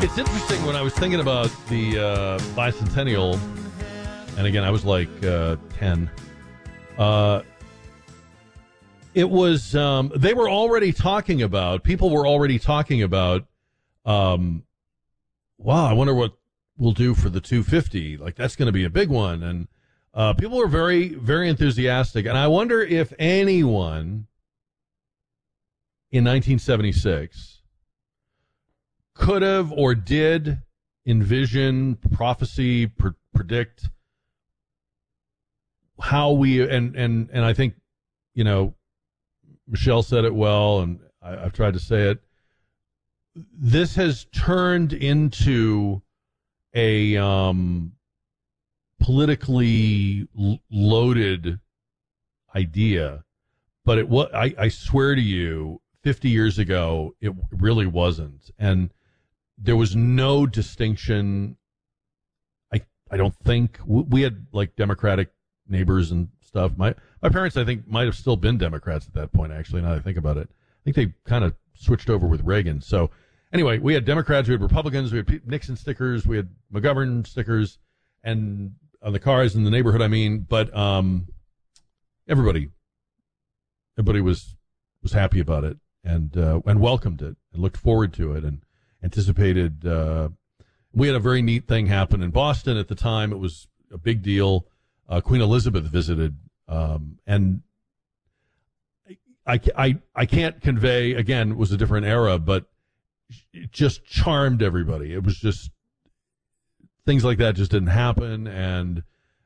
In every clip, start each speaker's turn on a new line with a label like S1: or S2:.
S1: It's interesting when I was thinking about the bicentennial, and again, I was like 10. It was, they were already talking about, people were already talking about, wow, I wonder what we'll do for the 250. Like, that's going to be a big one. And people were very, very enthusiastic. And I wonder if anyone in 1976 could have or did envision, prophesy, predict how we, and I think, you know, Michelle said it well, and I've tried to say it. This has turned into a politically loaded idea, but I swear to you, 50 years ago, it really wasn't. And there was no distinction. I don't think we had like Democratic neighbors and stuff. My parents, I think, might have still been Democrats at that point, actually, now that I think about it. I think they kind of switched over with Reagan. So anyway, we had Democrats, we had Republicans, we had Nixon stickers, we had McGovern stickers, and on the cars in the neighborhood, I mean, but everybody was happy about it and welcomed it and looked forward to it and anticipated. We had a very neat thing happen in Boston at the time. It was a big deal. Queen Elizabeth visited, and I can't convey, again, it was a different era, but it just charmed everybody. It was just, things like that just didn't happen, and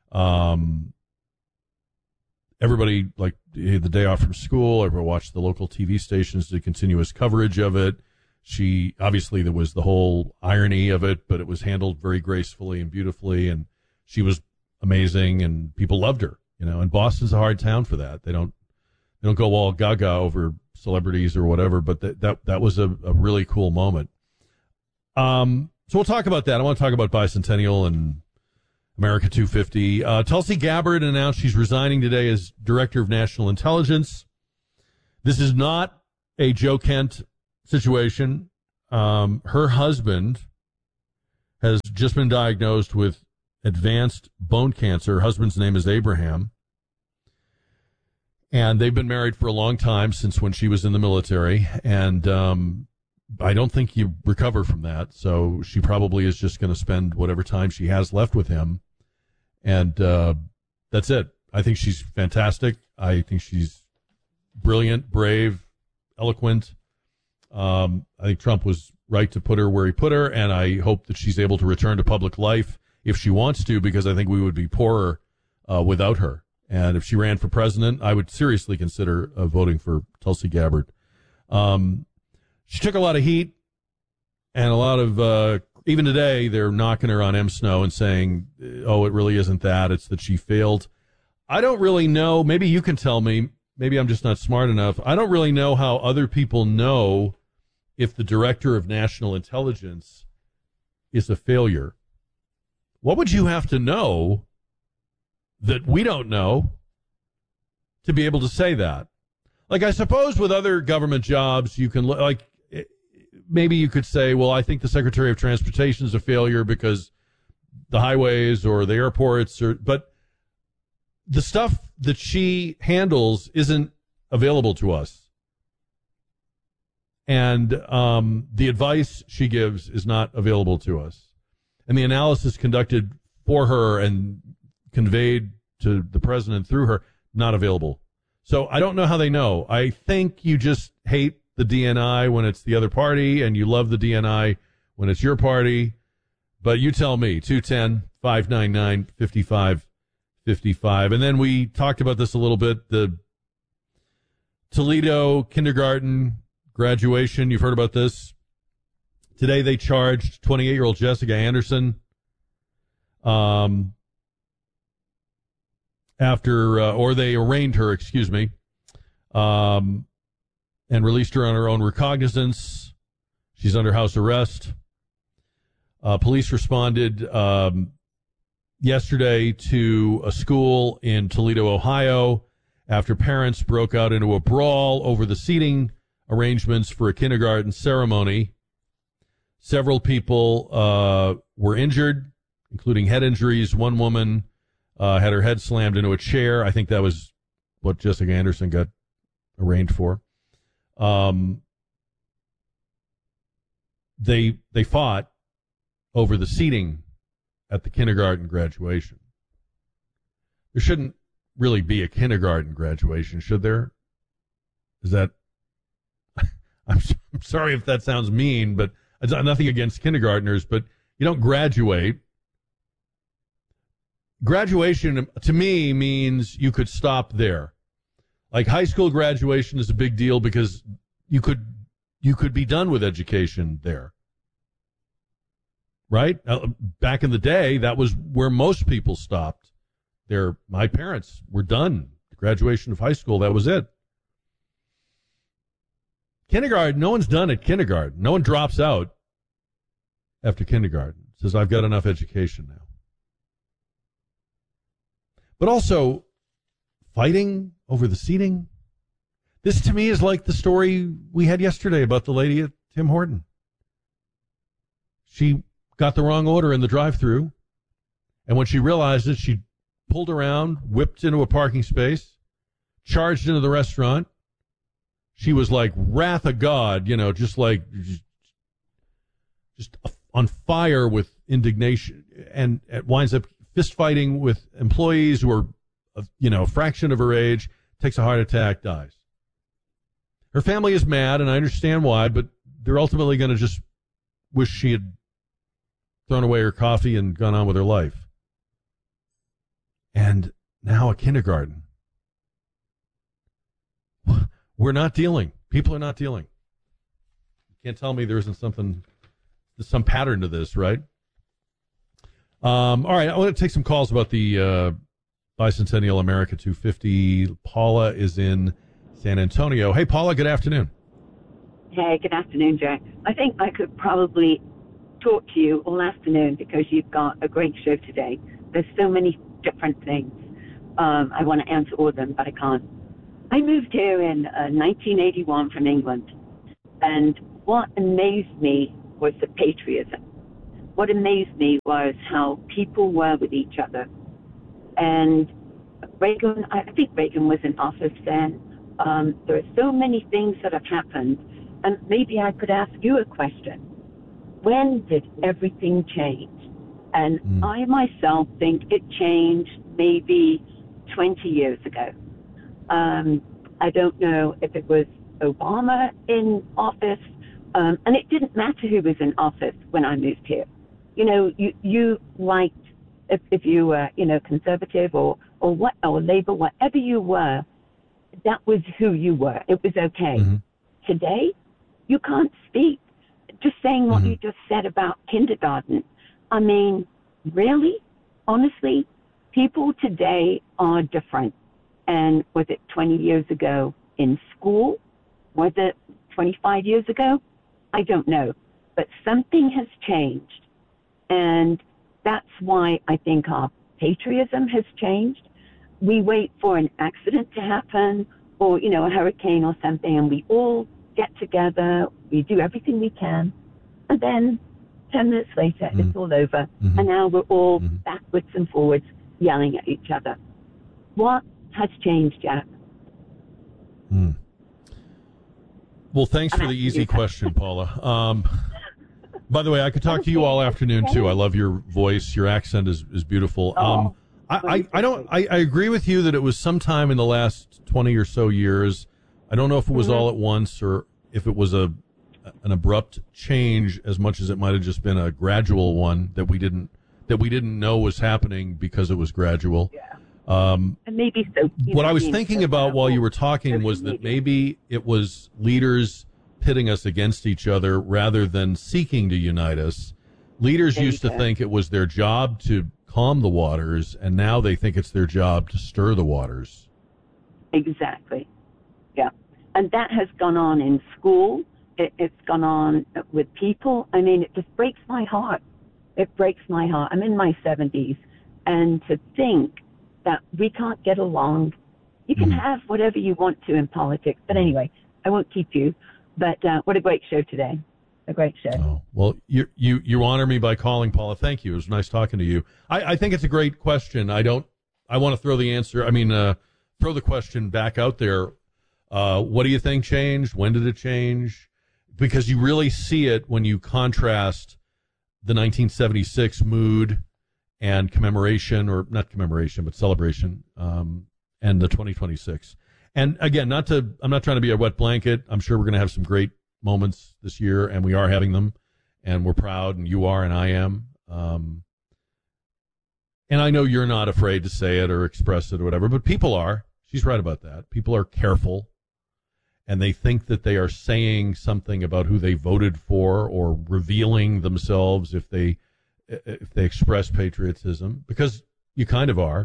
S1: everybody, like, the day off from school, everyone watched the local TV stations, did continuous coverage of it. Obviously, there was the whole irony of it, but it was handled very gracefully and beautifully, and she was amazing, and people loved her, you know, and Boston's a hard town for that. They don't go all gaga over celebrities or whatever, but that was a really cool moment. So we'll talk about that. I want to talk about bicentennial and America 250. Tulsi Gabbard announced she's resigning today as Director of National Intelligence. This is not a Joe Kent situation. Her husband has just been diagnosed with advanced bone cancer. Her husband's name is Abraham. And they've been married for a long time, since when she was in the military. And I don't think you recover from that. So she probably is just going to spend whatever time she has left with him. And that's it. I think she's fantastic. I think she's brilliant, brave, eloquent. I think Trump was right to put her where he put her. And I hope that she's able to return to public life if she wants to, because I think we would be poorer without her. And if she ran for president, I would seriously consider voting for Tulsi Gabbard. She took a lot of heat, and a lot of, even today, they're knocking her on M. Snow and saying, oh, it really isn't that. It's that she failed. I don't really know. Maybe you can tell me. Maybe I'm just not smart enough. I don't really know how other people know if the Director of National Intelligence is a failure. What would you have to know that we don't know to be able to say that? Like, I suppose with other government jobs, you can, like, maybe you could say, well, I think the Secretary of Transportation is a failure because the highways or the airports, but the stuff that she handles isn't available to us. And the advice she gives is not available to us. And the analysis conducted for her and conveyed to the president through her, not available. So I don't know how they know. I think you just hate the DNI when it's the other party, and you love the DNI when it's your party. But you tell me, 210-599-5555. And then we talked about this a little bit, the Toledo kindergarten graduation. You've heard about this. Today they charged 28-year-old Jessica Anderson or they arraigned her, and released her on her own recognizance. She's under house arrest. Police responded yesterday to a school in Toledo, Ohio, after parents broke out into a brawl over the seating arrangements for a kindergarten ceremony. Several people were injured, including head injuries. One woman had her head slammed into a chair. I think that was what Jessica Anderson got arraigned for. They fought over the seating at the kindergarten graduation. There shouldn't really be a kindergarten graduation, should there? Is that... I'm sorry if that sounds mean, but it's nothing against kindergartners, but you don't graduate. Graduation, to me, means you could stop there. Like high school graduation is a big deal because you could be done with education there. Right? Back in the day, that was where most people stopped. My parents were done. The graduation of high school, that was it. Kindergarten, no one's done at kindergarten. No one drops out after kindergarten. Says, I've got enough education now. But also, fighting over the seating. This, to me, is like the story we had yesterday about the lady at Tim Horton. She got the wrong order in the drive-thru, and when she realized it, she pulled around, whipped into a parking space, charged into the restaurant. She was like wrath of God, just on fire with indignation, and it winds up fist fighting with employees who are, a fraction of her age, takes a heart attack, dies. Her family is mad, and I understand why, but they're ultimately going to just wish she had thrown away her coffee and gone on with her life. And now a kindergarten. We're not dealing. People are not dealing. You can't tell me there isn't there's some pattern to this, right? All right, I want to take some calls about the Bicentennial America 250. Paula is in San Antonio. Hey, Paula, good afternoon.
S2: Hey, good afternoon, Jack. I think I could probably talk to you all afternoon because you've got a great show today. There's so many different things. I want to answer all of them, but I can't. I moved here in 1981 from England, and what amazed me was the patriotism. What amazed me was how people were with each other. And Reagan, I think Reagan was in office then. There are so many things that have happened, and maybe I could ask you a question. When did everything change? And I myself think it changed maybe 20 years ago. I don't know if it was Obama in office, and it didn't matter who was in office when I moved here. You liked, if you were, conservative or Labor, whatever you were, that was who you were. It was okay. Mm-hmm. Today, you can't speak. Just saying what you just said about kindergarten. I mean, really? Honestly, people today are different. And was it 20 years ago in school? Was it 25 years ago? I don't know. But something has changed. And that's why I think our patriotism has changed. We wait for an accident to happen or, a hurricane or something, and we all get together. We do everything we can. And then 10 minutes later, it's all over. Mm-hmm. And now we're all backwards and forwards yelling at each other. What has changed, Jack?
S1: Well, thanks for the easy question, Paula. By the way, I could talk to you all afternoon too. I love your voice. Your accent is beautiful. I agree with you that it was sometime in the last 20 or so years. I don't know if it was all at once or if it was an abrupt change as much as it might have just been a gradual one that we didn't know was happening because it was gradual.
S2: Yeah. And maybe so.
S1: What I was thinking about while you were talking was that maybe it was leaders pitting us against each other rather than seeking to unite us. Leaders used to think it was their job to calm the waters, and now they think it's their job to stir the waters.
S2: Exactly. Yeah. And that has gone on in school. It's gone on with people. I mean, it just breaks my heart. It breaks my heart. I'm in my 70s, and to think that we can't get along. You can have whatever you want to in politics. But anyway, I won't keep you. But what a great show today. a great show.
S1: Oh, well, you honor me by calling, Paula. Thank you. It was nice talking to you. I think it's a great question. I want to throw the question back out there. What do you think changed? When did it change? Because you really see it when you contrast the 1976 mood and commemoration, or not commemoration, but celebration, and the 2026. And again, I'm not trying to be a wet blanket. I'm sure we're going to have some great moments this year, and we are having them, and we're proud, and you are, and I am. And I know you're not afraid to say it or express it or whatever, but people are. She's right about that. People are careful, and they think that they are saying something about who they voted for or revealing themselves if they express patriotism, because you kind of are.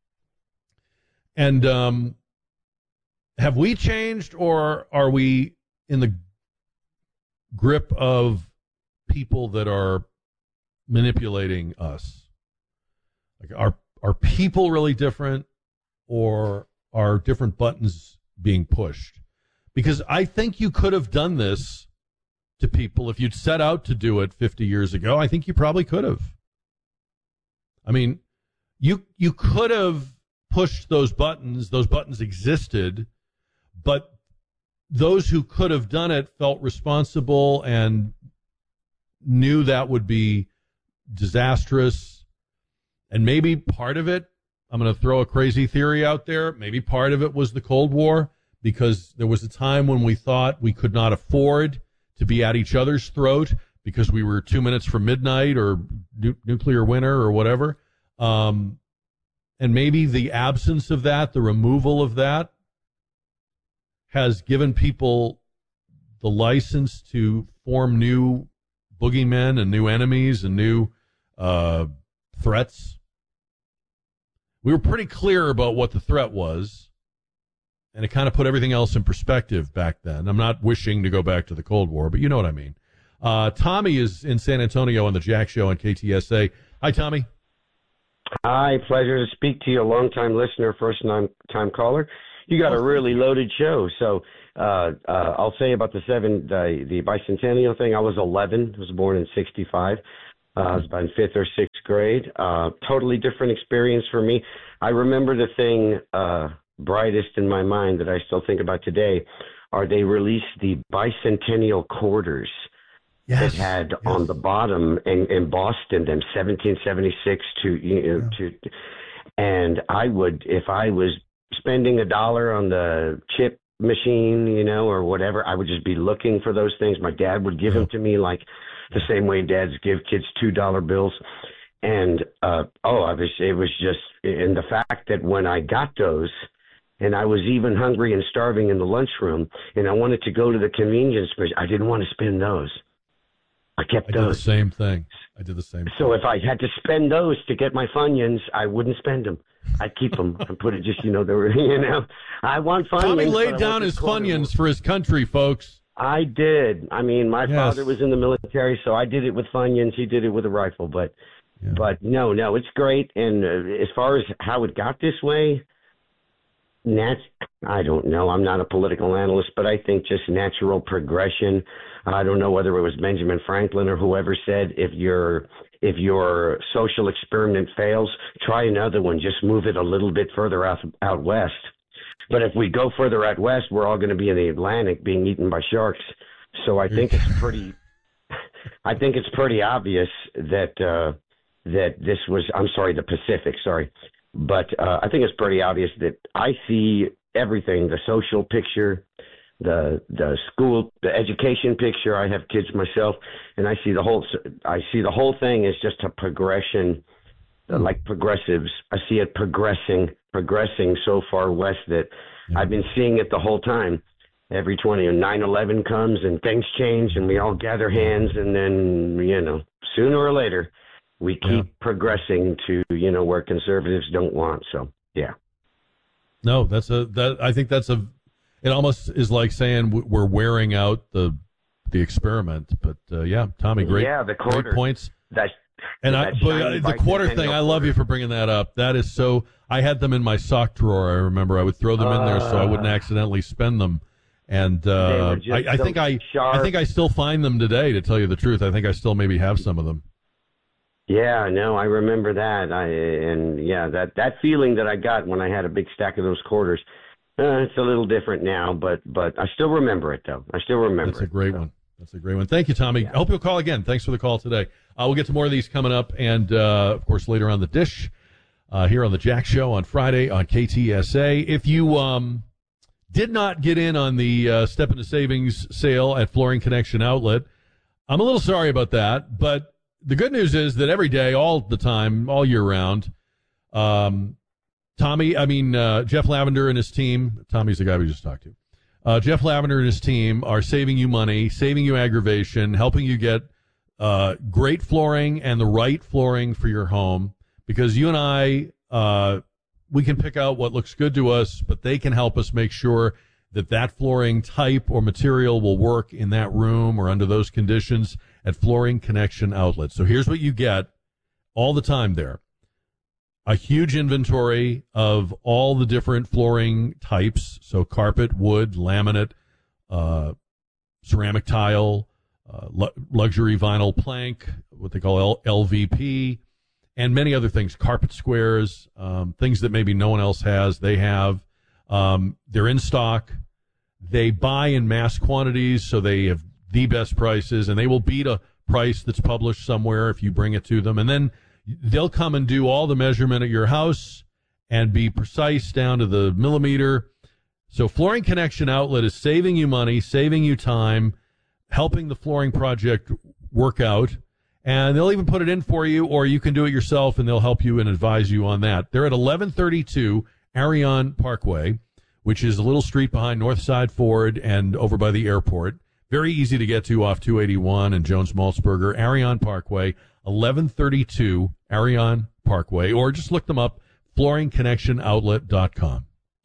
S1: And have we changed, or are we in the grip of people that are manipulating us? Like, are people really different, or are different buttons being pushed? Because I think you could have done this to people if you'd set out to do it 50 years ago. I think you probably could have. I mean, you could have pushed those buttons. Those buttons existed, but those who could have done it felt responsible and knew that would be disastrous. And maybe part of it, I'm going to throw a crazy theory out there, maybe part of it was the Cold War, because there was a time when we thought we could not afford to be at each other's throat because we were 2 minutes from midnight or nuclear winter or whatever. And maybe the absence of that, the removal of that, has given people the license to form new boogeymen and new enemies and new threats. We were pretty clear about what the threat was, and it kind of put everything else in perspective back then. I'm not wishing to go back to the Cold War, but you know what I mean. Tommy is in San Antonio on the Jack Show on KTSA. Hi, Tommy.
S3: Hi, pleasure to speak to you, a long-time listener, first-time caller. You got a really loaded show. So I'll say about the bicentennial thing. I was 11. I was born in 65. I was about in 5th or 6th grade. Totally different experience for me. I remember the thing brightest in my mind that I still think about today are they released the bicentennial quarters. Yes, that had on the bottom in Boston, them 1776 and I would, if I was spending $1 on the chip machine, or whatever, I would just be looking for those things. My dad would give them to me, like the same way dads give kids $2 bills. And it was just, and the fact that when I got those, and I was even hungry and starving in the lunchroom, and I wanted to go to the convenience store, I didn't want to spend those. I kept those.
S1: I did the same thing.
S3: So if I had to spend those to get my Funyuns, I wouldn't spend them. I'd keep them and put it just, they were, I want Funyuns.
S1: Tommy laid down his Funyuns for his country, folks.
S3: I did. I mean, my father was in the military, so I did it with Funyuns. He did it with a rifle, but no, it's great. And as far as how it got this way, I don't know. I'm not a political analyst, but I think just natural progression. I don't know whether it was Benjamin Franklin or whoever said, if your social experiment fails, try another one. Just move it a little bit further out west. But if we go further out west, we're all going to be in the Atlantic being eaten by sharks. So I think it's pretty obvious that this was, the Pacific, sorry. But I think it's pretty obvious that I see everything, the social picture, the school, the education picture. I have kids myself, and I see the whole thing is just a progression, like progressives. I see it progressing so far west that I've been seeing it the whole time. Every 9/11 comes and things change and we all gather hands, and then, sooner or later, we keep progressing to, where conservatives don't want. So, yeah.
S1: No, I think it almost is like saying we're wearing out the experiment. But Tommy, great points. The quarter thing, I love you for bringing that up. That is so. I had them in my sock drawer. I remember I would throw them in there so I wouldn't accidentally spend them. And I think I still find them today, to tell you the truth. I think I still maybe have some of them.
S3: Yeah, no, I remember that. That feeling that I got when I had a big stack of those quarters, it's a little different now, but I still remember it, though. I still remember it.
S1: That's a great one. That's a great one. Thank you, Tommy. I hope you'll call again. Thanks for the call today. We'll get to more of these coming up, and, of course, later on the Dish here on the Jack Show on Friday on KTSA. If you did not get in on the Step Into Savings sale at Flooring Connection Outlet, I'm a little sorry about that, but the good news is that every day, all the time, all year round, Jeff Lavender and his team, Tommy's the guy we just talked to, Jeff Lavender and his team are saving you money, saving you aggravation, helping you get great flooring and the right flooring for your home, because you and I, we can pick out what looks good to us, but they can help us make sure that flooring type or material will work in that room or under those conditions at Flooring Connection Outlet. So here's what you get all the time there. A huge inventory of all the different flooring types. So carpet, wood, laminate, ceramic tile, luxury vinyl plank, what they call LVP, and many other things, carpet squares, things that maybe no one else has. They have, they're in stock. They buy in mass quantities, so they have the best prices, and they will beat a price that's published somewhere if you bring it to them. And then they'll come and do all the measurement at your house and be precise down to the millimeter. So Flooring Connection Outlet is saving you money, saving you time, helping the flooring project work out. And they'll even put it in for you, or you can do it yourself, and they'll help you and advise you on that. They're at 1132 Arion Parkway, which is a little street behind Northside Ford and over by the airport. Very easy to get to off 281 and Jones-Maltsberger. Arion Parkway, 1132 Arion Parkway, or just look them up, flooringconnectionoutlet.com.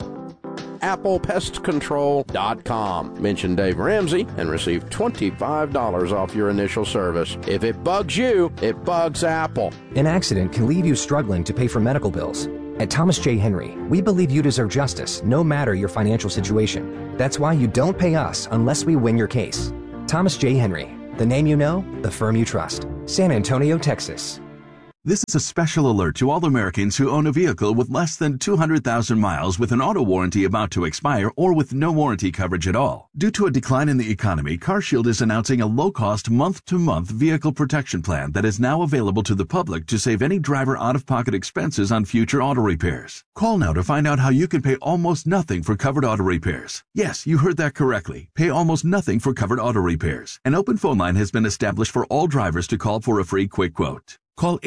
S4: ApplePestControl.com. Mention Dave Ramsey and receive $25 off your initial service. If it bugs you, it bugs Apple.
S5: An accident can leave you struggling to pay for medical bills. At Thomas J. Henry, we believe you deserve justice, no matter your financial situation. That's why you don't pay us unless we win your case. Thomas J. Henry, the name you know, the firm you trust. San Antonio, Texas.
S6: This is a special alert to all Americans who own a vehicle with less than 200,000 miles with an auto warranty about to expire or with no warranty coverage at all. Due to a decline in the economy, CarShield is announcing a low-cost month-to-month vehicle protection plan that is now available to the public to save any driver out-of-pocket expenses on future auto repairs. Call now to find out how you can pay almost nothing for covered auto repairs. Yes, you heard that correctly. Pay almost nothing for covered auto repairs. An open phone line has been established for all drivers to call for a free quick quote. Call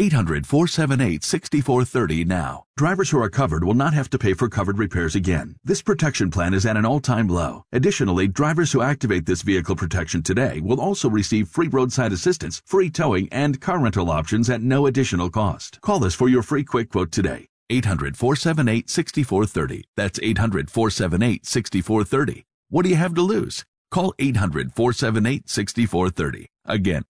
S6: 800-478-6430 now. Drivers who are covered will not have to pay for covered repairs again. This protection plan is at an all-time low. Additionally, drivers who activate this vehicle protection today will also receive free roadside assistance, free towing, and car rental options at no additional cost. Call us for your free quick quote today. 800-478-6430. That's 800-478-6430. What do you have to lose? Call 800-478-6430. Again,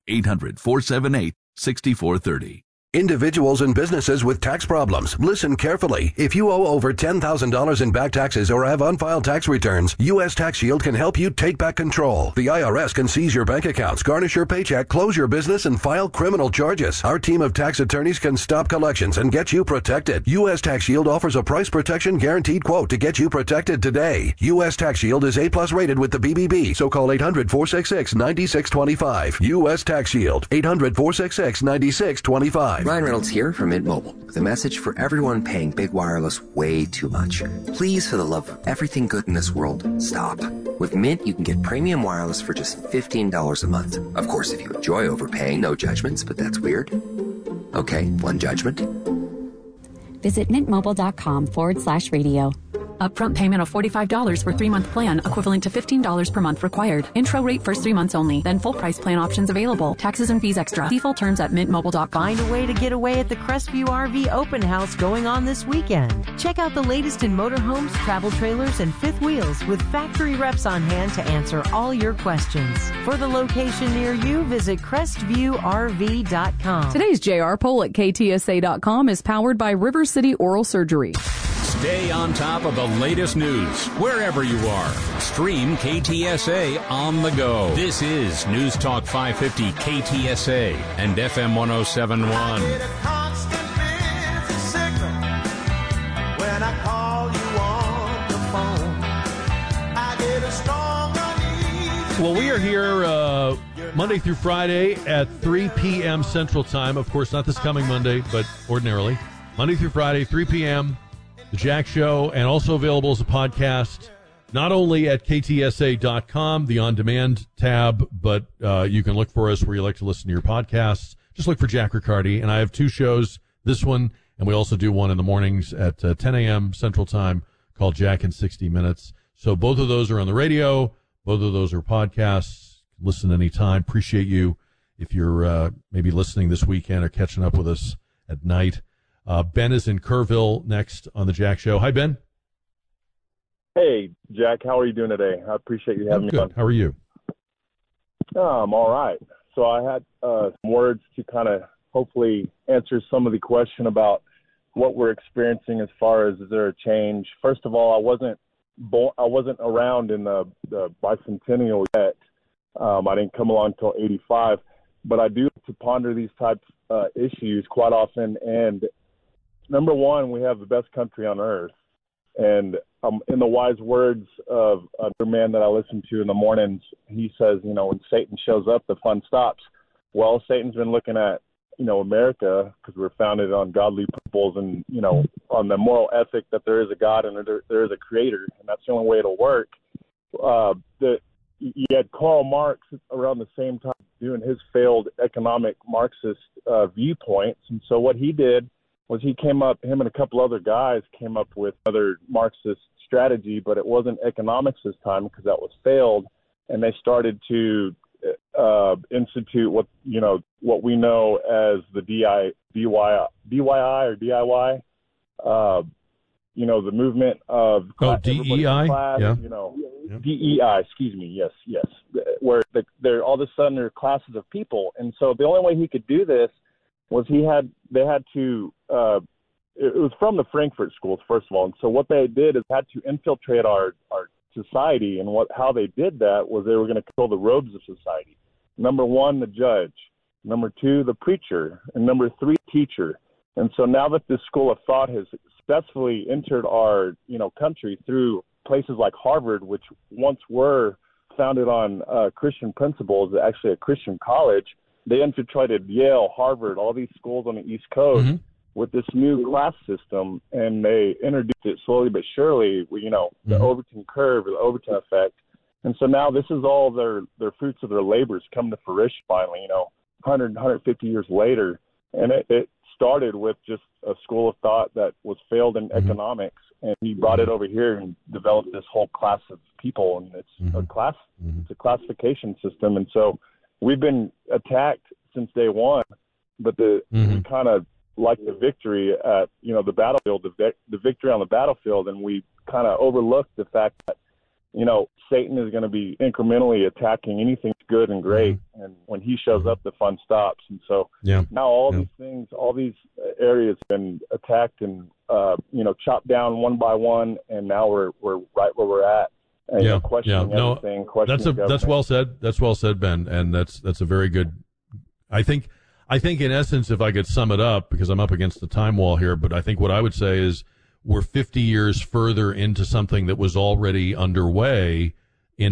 S6: 800-478-6430.
S7: Individuals and businesses with tax problems, listen carefully. If you owe over $10,000 in back taxes or have unfiled tax returns, U.S. Tax Shield can help you take back control. The IRS can seize your bank accounts, garnish your paycheck, close your business, and file criminal charges. Our team of tax attorneys can stop collections and get you protected. U.S. Tax Shield offers a price protection guaranteed quote to get you protected today. U.S. Tax Shield is A+ rated with the BBB, so call 800-466-9625. U.S. Tax Shield, 800-466-9625.
S8: Ryan Reynolds here from Mint Mobile with a message for everyone paying big wireless way too much. Please, for the love of everything good in this world, stop. With Mint, you can get premium wireless for just $15 a month. Of course, if you enjoy overpaying, no judgments, but that's weird. Okay, one judgment.
S9: Visit mintmobile.com/radio.
S10: Upfront payment of $45 for 3-month plan, equivalent to $15 per month required. Intro rate first 3 months only, then full price plan options available. Taxes and fees extra. See full terms at mintmobile.com.
S11: Find a way to get away at the Crestview RV Open House going on this weekend. Check out the latest in motorhomes, travel trailers, and fifth wheels with factory reps on hand to answer all your questions. For the location near you, visit crestview.rv.com.
S12: Today's JR poll at KTSA.com is powered by River City Oral Surgery. Stay on top of the latest news wherever you are. Stream KTSA on the go. This is News Talk 550 KTSA and FM 1071.
S1: Well, we are here Monday through Friday at 3 p.m. Central Time. Of course, not this coming Monday, but ordinarily. Monday through Friday, 3 p.m., The Jack Show, and also available as a podcast, not only at ktsa.com, the on-demand tab, but you can look for us where you like to listen to your podcasts. Just look for Jack Riccardi, and I have two shows, this one, and we also do one in the mornings at 10 a.m. Central Time called Jack in 60 Minutes. So both of those are on the radio. Both of those are podcasts. Listen anytime. Appreciate you if you're maybe listening this weekend or catching up with us at night. Ben is in Kerrville next on the Jack Show. Hi, Ben.
S13: Hey, Jack. How are you doing today? I appreciate you having me on.
S1: How are you?
S13: I'm all right. So I had some words to kind of hopefully answer some of the question about what we're experiencing as far as is there a change. First of all, I wasn't around in the bicentennial yet. I didn't come along until 85, but I do to ponder these types issues quite often. And number one, we have the best country on earth. And in the wise words of another man that I listen to in the mornings, he says, when Satan shows up, the fun stops. Well, Satan's been looking at, America, because we're founded on godly principles and, on the moral ethic that there is a God and there is a creator, and that's the only way it'll work. You had Karl Marx around the same time doing his failed economic Marxist viewpoints. And so what he did was him and a couple other guys came up with another Marxist strategy, but it wasn't economics this time because that was failed. And they started to institute what we know as the DIY, the movement of
S1: DEI,
S13: class, DEI, excuse me, yes, where they're all of a sudden they're classes of people, and so the only way he could do this was they had to. It was from the Frankfurt schools, first of all, and so what they did is had to infiltrate our society, and how they did that was they were going to control the robes of society. Number one, the judge. Number two, the preacher. And number three, teacher. And so now that this school of thought has successfully entered our, country through places like Harvard, which once were founded on Christian principles, actually a Christian college, they infiltrated Yale, Harvard, all these schools on the East Coast with this new class system, and they introduced it slowly but surely, the Overton curve or the Overton effect. And so now this is all their fruits of their labors come to fruition finally, 100, 150 years later. And it started with just a school of thought that was failed in economics, and he brought it over here and developed this whole class of people, and it's a class, it's a classification system. And so we've been attacked since day one, but we kind of like the victory at, the battlefield, the victory on the battlefield, and we kind of overlooked the fact that, Satan is going to be incrementally attacking anything good and great, and when he shows up, the fun stops. And so now all these things, all these areas have been attacked and chopped down one by one, and now we're right where we're at. And questioning everything.
S1: That's well said. That's well said, Ben, and that's a very good. I think in essence, if I could sum it up, because I'm up against the time wall here, but I think what I would say is we're 50 years further into something that was already underway in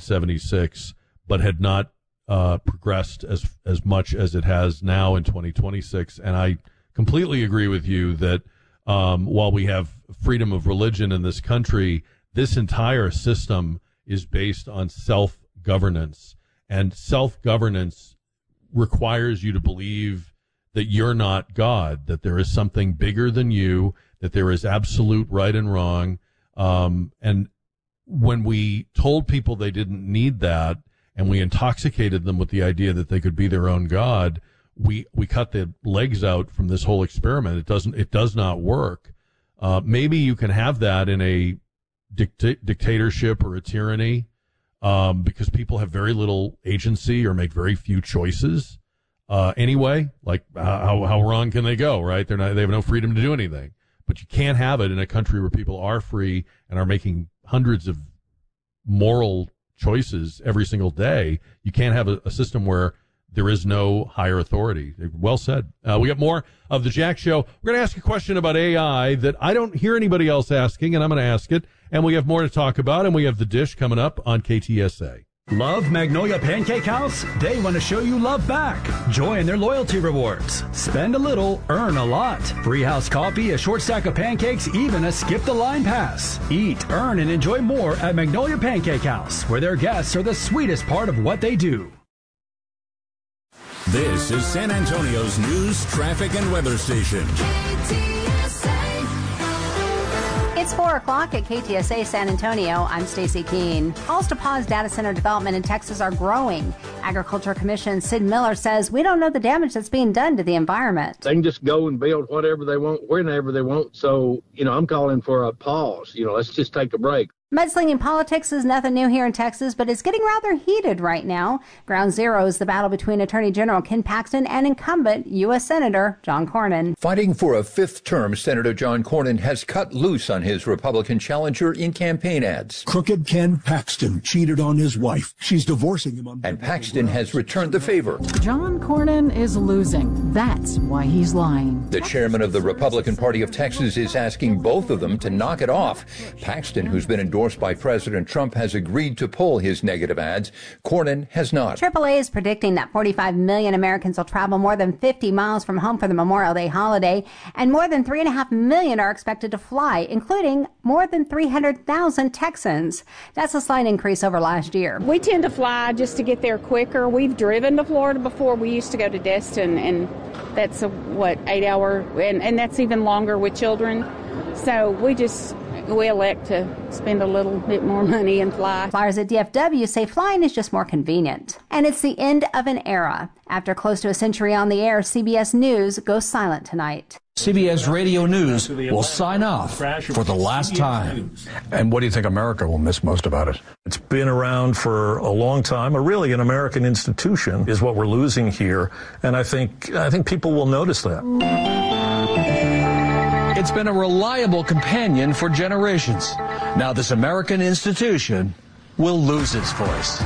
S1: 1976, but had not progressed as much as it has now in 2026. And I completely agree with you that while we have freedom of religion in this country, this entire system is based on self-governance, and self-governance requires you to believe that you're not God, that there is something bigger than you, that there is absolute right and wrong. And when we told people they didn't need that, and we intoxicated them with the idea that they could be their own God, we cut the legs out from this whole experiment. It does not work. Maybe you can have that in a dictatorship or a tyranny, because people have very little agency or make very few choices. Anyway, like how wrong can they go, right? They have no freedom to do anything. but you can't have it in a country where people are free and are making hundreds of moral choices every single day. You can't have a system where there is no higher authority. Well said. We got more of the Jack Show. We're going to ask a question about AI that I don't hear anybody else asking, and I'm going to ask it. And we have more to talk about, and we have The Dish coming up on KTSA.
S14: Love Magnolia Pancake House? They want to show you love back. Join their loyalty rewards. Spend a little, earn a lot. Free house coffee, a short stack of pancakes, even a skip the line pass. Eat, earn, and enjoy more at Magnolia Pancake House, where their guests are the sweetest part of what they do.
S12: This is San Antonio's news, traffic, and weather station.
S15: It's 4 o'clock at KTSA San Antonio. I'm Stacey Keene. Calls to pause data center development in Texas are growing. Agriculture Commission Sid Miller says we don't know the damage that's being done to the environment.
S16: They can just go and build whatever they want, whenever they want. So, I'm calling for a pause. Let's just take a break.
S15: Mudslinging politics is nothing new here in Texas, but it's getting rather heated right now. Ground zero is the battle between Attorney General Ken Paxton and incumbent U.S. Senator John Cornyn.
S17: Fighting for a fifth term, Senator John Cornyn has cut loose on his Republican challenger in campaign ads.
S18: Crooked Ken Paxton cheated on his wife. She's divorcing him.
S17: And Paxton has returned the favor.
S19: John Cornyn is losing. That's why he's lying.
S17: The chairman of the Republican Party of Texas is asking both of them to knock it off. Paxton, who's been endorsed by President Trump, has agreed to pull his negative ads. Cornyn has not.
S15: AAA is predicting that 45 million Americans will travel more than 50 miles from home for the Memorial Day holiday, and more than 3.5 million are expected to fly, including more than 300,000 Texans. That's a slight increase over last year.
S20: We tend to fly just to get there quicker. We've driven to Florida before. We used to go to Destin, and that's a 8-hour, and that's even longer with children. So we elect to spend a little bit more money and fly.
S15: Flyers at DFW say flying is just more convenient. And it's the end of an era. After close to a century on the air, CBS News goes silent tonight.
S21: CBS Radio News will sign off for the last time.
S22: And what do you think America will miss most about it? It's been around for a long time. Really, an American institution is what we're losing here. And I think people will notice that.
S21: It's been a reliable companion for generations. Now this American institution will lose its voice.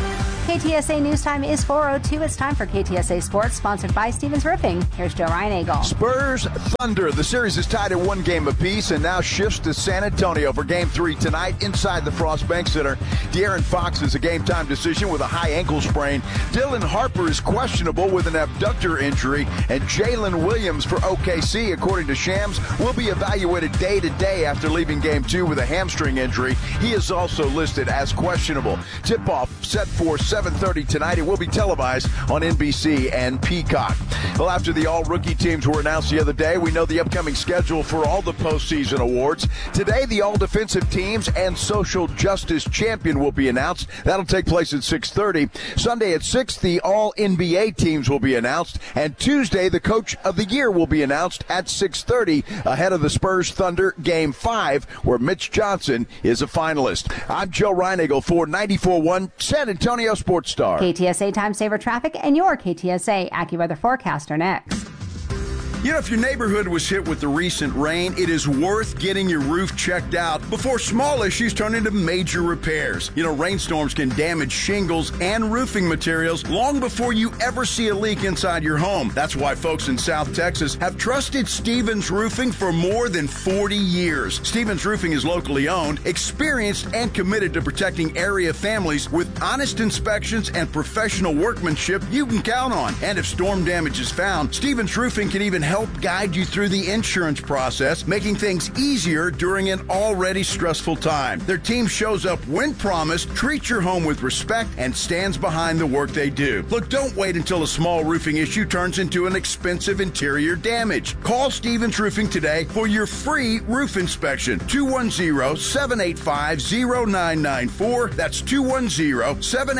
S15: KTSA News Time is 4:02. It's time for KTSA Sports, sponsored by Stevens Roofing. Here's Joe Reinagel.
S23: Spurs Thunder. The series is tied at 1 game apiece and now shifts to San Antonio for Game 3 tonight inside the Frost Bank Center. De'Aaron Fox is a game-time decision with a high ankle sprain. Dylan Harper is questionable with an abductor injury. And Jalen Williams for OKC, according to Shams, will be evaluated day to day after leaving Game 2 with a hamstring injury. He is also listed as questionable. Tip-off set for 7:30 tonight. It will be televised on NBC and Peacock. Well, after the all-rookie teams were announced the other day, we know the upcoming schedule for all the postseason awards. Today, the all-defensive teams and social justice champion will be announced. That'll take place at 6:30. Sunday at 6, the all-NBA teams will be announced. And Tuesday, the coach of the year will be announced at 6:30 ahead of the Spurs Thunder Game 5, where Mitch Johnson is a finalist. I'm Joe Reinagel for 94.1 San Antonio Sports Star.
S15: KTSA Time Saver Traffic and your KTSA AccuWeather forecast are next.
S23: If your neighborhood was hit with the recent rain, it is worth getting your roof checked out before small issues turn into major repairs. Rainstorms can damage shingles and roofing materials long before you ever see a leak inside your home. That's why folks in South Texas have trusted Stevens Roofing for more than 40 years. Stevens Roofing is locally owned, experienced, and committed to protecting area families with honest inspections and professional workmanship you can count on. And if storm damage is found, Stevens Roofing can even help guide you through the insurance process, making things easier during an already stressful time. Their team shows up when promised, treats your home with respect, and stands behind the work they do. Look, don't wait until a small roofing issue turns into an expensive interior damage. Call Stevens Roofing today for your free roof inspection. 210-785-0994. That's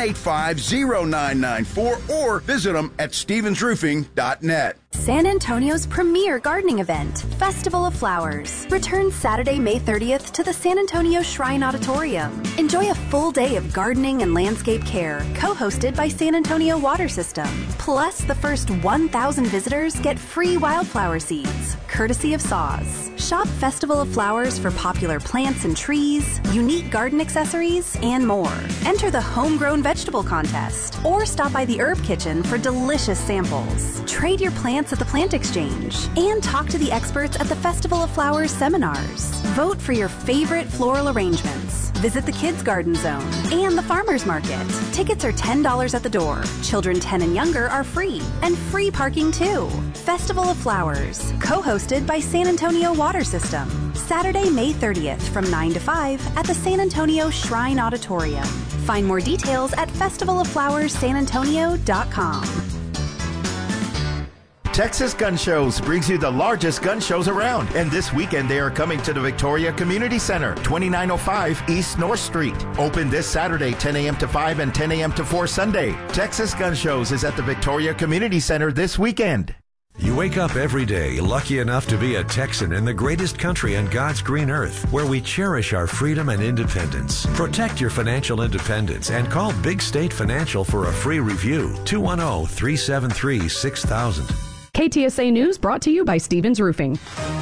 S23: 210-785-0994, or visit them at stevensroofing.net.
S24: San Antonio
S2: Antonio's premier gardening event, Festival of Flowers, returns Saturday, May 30th to the San Antonio Shrine Auditorium. Enjoy a full day of gardening and landscape care, co-hosted by San Antonio Water System. Plus, the first 1,000 visitors get free wildflower seeds, courtesy of Saws. Shop Festival of Flowers for popular plants and trees, unique garden accessories, and more. Enter the Homegrown Vegetable Contest, or stop by the Herb Kitchen for delicious samples. Trade your plants at the Plant Exchange, and talk to the experts at the Festival of Flowers seminars. Vote for your favorite floral arrangements. Visit the Kids Garden Zone and the Farmers Market. Tickets are $10 at the door. Children 10 and younger are free, and free parking too. Festival of Flowers, co-hosted by San Antonio Water System. Saturday, May 30th from 9 to 5 at the San Antonio Shrine Auditorium. Find more details at festivaloflowerssanantonio.com.
S3: Texas Gun Shows brings you the largest gun shows around, and this weekend they are coming to the Victoria Community Center, 2905 East North Street. Open this Saturday, 10 a.m. to 5 and 10 a.m. to 4 Sunday. Texas Gun Shows is at the Victoria Community Center this weekend.
S4: You wake up every day lucky enough to be a Texan in the greatest country on God's green earth, where we cherish our freedom and independence. Protect your financial independence and call Big State Financial for a free review. 210-373-6000.
S24: KTSA News brought to you by Stevens Roofing.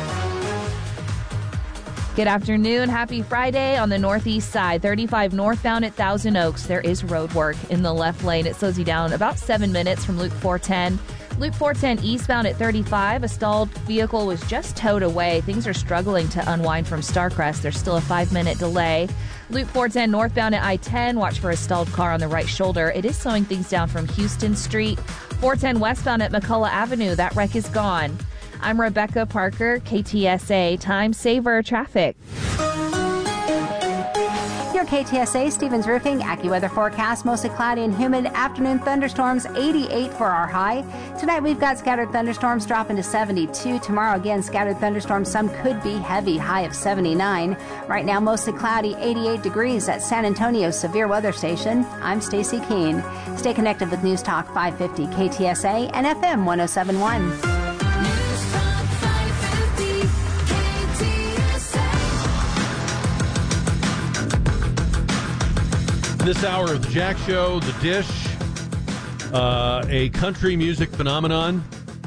S25: Good afternoon. Happy Friday on the northeast side. 35 northbound at Thousand Oaks. There is road work in the left lane. It slows you down about 7 minutes from Loop 410. Loop 410 eastbound at 35. A stalled vehicle was just towed away. Things are struggling to unwind from Starcrest. There's still a 5-minute delay. Loop 410 northbound at I-10. Watch for a stalled car on the right shoulder. It is slowing things down from Houston Street. 410 westbound at McCullough Avenue. That wreck is gone. I'm Rebecca Parker, KTSA Time Saver Traffic.
S15: Your KTSA Stevens Roofing AccuWeather forecast, mostly cloudy and humid. Afternoon thunderstorms, 88 for our high. Tonight we've got scattered thunderstorms dropping to 72. Tomorrow again, scattered thunderstorms. Some could be heavy, high of 79. Right now, mostly cloudy, 88 degrees at San Antonio Severe Weather Station. I'm Stacy Keene. Stay connected with News Talk 550 KTSA and FM 1071.
S1: This hour of the Jack Show, The Dish, a country music phenomenon,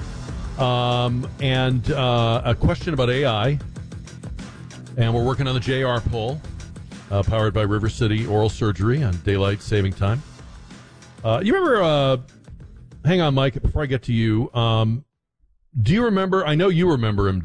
S1: and a question about AI. And we're working on the JR poll, powered by River City Oral Surgery on daylight saving time. You remember, hang on, Mike, before I get to you, do you remember, I know you remember him,